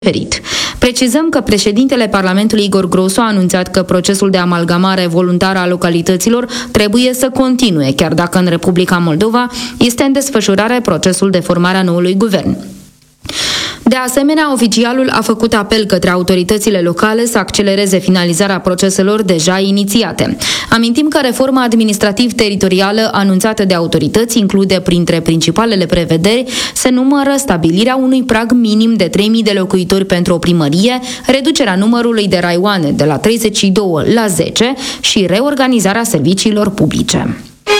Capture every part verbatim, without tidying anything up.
diferit. Precizăm că președintele Parlamentului Igor Grosu a anunțat că procesul de amalgamare voluntară a localităților trebuie să continue, chiar dacă în Republica Moldova este în desfășurare procesul de formare a noului guvern. De asemenea, oficialul a făcut apel către autoritățile locale să accelereze finalizarea proceselor deja inițiate. Amintim că reforma administrativ-teritorială anunțată de autorități include printre principalele prevederi se numără stabilirea unui prag minim de trei mii de locuitori pentru o primărie, reducerea numărului de raioane de la treizeci și doi la zece și reorganizarea serviciilor publice.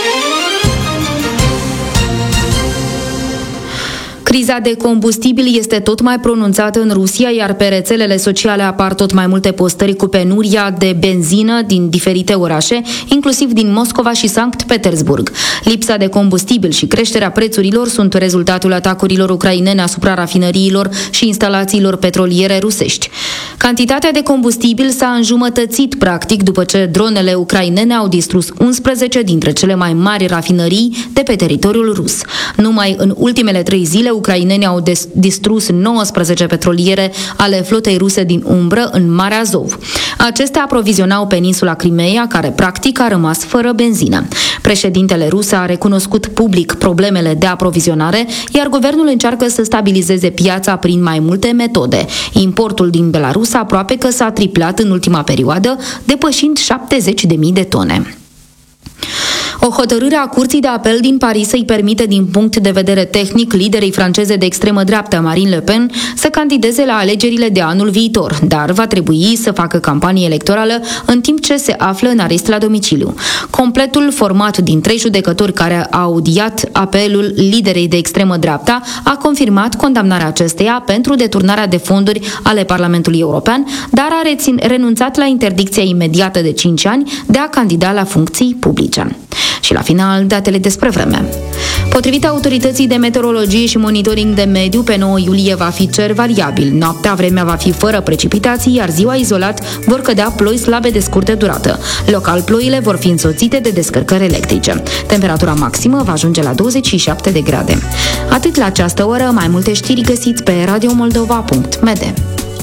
Criza de combustibil este tot mai pronunțată în Rusia, iar pe rețelele sociale apar tot mai multe postări cu penuria de benzină din diferite orașe, inclusiv din Moscova și Sankt Petersburg. Lipsa de combustibil și creșterea prețurilor sunt rezultatul atacurilor ucrainene asupra rafinăriilor și instalațiilor petroliere rusești. Cantitatea de combustibil s-a înjumătățit practic după ce dronele ucrainene au distrus unsprezece dintre cele mai mari rafinării de pe teritoriul rus. Numai în ultimele trei zile, ucrainenii au des- distrus nouăsprezece petroliere ale flotei ruse din umbră în Marea Azov. Acestea aprovizionau peninsula Crimeea, care practic a rămas fără benzină. Președintele rus a recunoscut public problemele de aprovizionare, iar guvernul încearcă să stabilizeze piața prin mai multe metode. Importul din Belarus aproape că s-a triplat în ultima perioadă, depășind șaptezeci de mii de tone. O hotărâre a Curții de Apel din Paris îi permite din punct de vedere tehnic liderei franceze de extremă dreaptă Marine Le Pen să candideze la alegerile de anul viitor, dar va trebui să facă campanie electorală în timp ce se află în arest la domiciliu. Completul, format din trei judecători care au audiat apelul liderei de extremă dreapta, a confirmat condamnarea acesteia pentru deturnarea de fonduri ale Parlamentului European, dar a rețin, renunțat la interdicția imediată de cinci ani de a candida la funcții publice. Și la final, datele despre vreme. Potrivit autorității de meteorologie și monitoring de mediu, pe nouă iulie va fi cer variabil. Noaptea vremea va fi fără precipitații, iar ziua izolat vor cădea ploi slabe de scurtă durată. Local ploile vor fi însoțite de descărcări electrice. Temperatura maximă va ajunge la douăzeci și șapte de grade. Atât la această oră, mai multe știri găsiți pe radio moldova punct m d.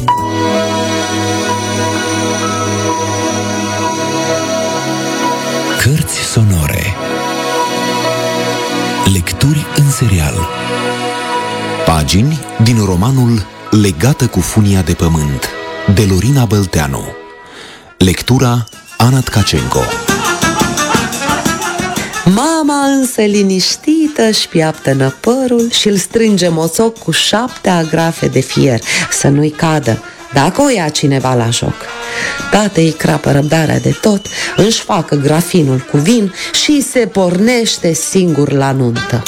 Cărți sonore. Lecturi în serial. Pagini din romanul Legată cu funia de pământ, de Lorina Bălteanu. Lectura Ana Tkacenko. Mama însă liniștită își piaptănă părul și îl strânge moțoc cu șapte agrafe de fier, să nu-i cadă dacă o ia cineva la joc. Tată îi crapă răbdarea de tot, își facă grafinul cu vin și se pornește singur la nuntă.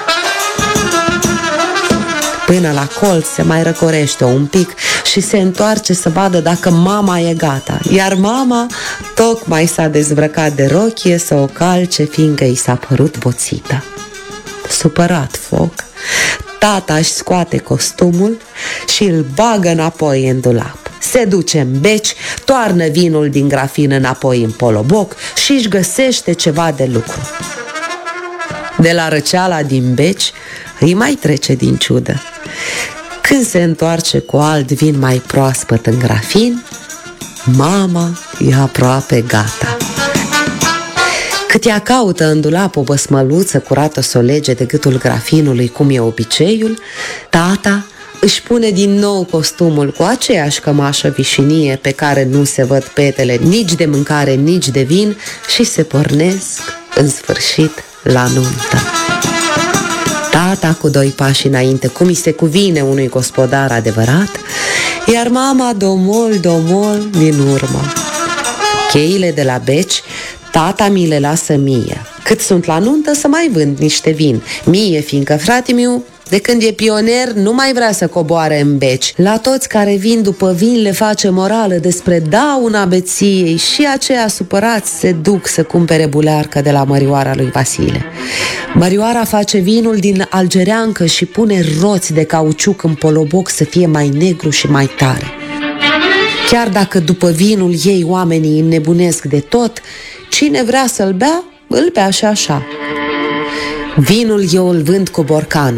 Până la colț se mai răcorește un pic și se întoarce să vadă dacă mama e gata, iar mama tocmai s-a dezbrăcat de rochie să o calce, fiindcă i s-a părut boțită. Supărat foc, tata își scoate costumul și îl bagă înapoi în dulap. Se duce în beci, toarnă vinul din grafin înapoi în poloboc și își găsește ceva de lucru. De la răceala din beci îi mai trece din ciudă. Când se întoarce cu alt vin mai proaspăt în grafin, mama e aproape gata. Cât ea caută în dulap o băsmăluță curată să o lege de gâtul grafinului, cum e obiceiul, tata își pune din nou costumul cu aceeași cămașă vișinie pe care nu se văd petele nici de mâncare, nici de vin și se pornesc în sfârșit la nuntă. Tata cu doi pași înainte, cum i se cuvine unui gospodar adevărat, iar mama domol, domol din urmă. Cheile de la beci tata mi le lasă mie. Cât sunt la nuntă să mai vând niște vin. Mie, fiindcă frate-miu de când e pionier nu mai vrea să coboare în beci. La toți care vin după vin le face morală despre dauna beției și aceia supărați se duc să cumpere bulearcă de la mărioara lui Vasile. Mărioara face vinul din algereancă și pune roți de cauciuc în poloboc să fie mai negru și mai tare. Chiar dacă după vinul ei oamenii înnebunesc de tot, cine vrea să-l bea, îl bea și așa. Vinul eu îl vând cu borcanul.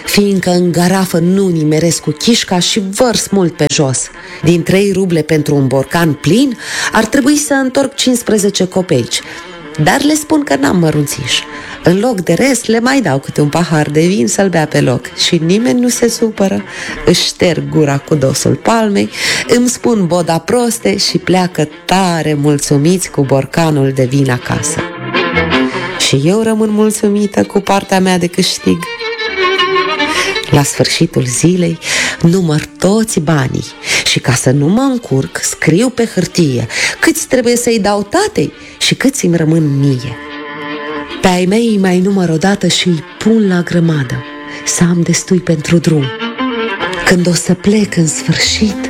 fiindcă în garafă nu nimeresc cu chișca și vărs mult pe jos. Din trei ruble pentru un borcan plin, ar trebui să întorc cincisprezece copeici. Dar le spun că n-am mărunțiș. În loc de rest le mai dau câte un pahar de vin să-l bea pe loc și nimeni nu se supără. Își șterg gura cu dosul palmei, îmi spun boda proste și pleacă tare mulțumiți cu borcanul de vin acasă. Și eu rămân mulțumită cu partea mea de câștig. La sfârșitul zilei număr toți banii și ca să nu mă încurc, scriu pe hârtie câți trebuie să-i dau tatei și câți îmi rămân mie. Pe ai mei îi mai număr odată și îi pun la grămadă, să am destui pentru drum. Când o să plec în sfârșit,